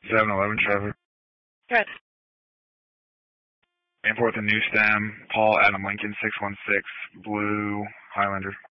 7-Eleven traffic. Good. Import the new stem, Paul Adam Lincoln 616, Blue Highlander.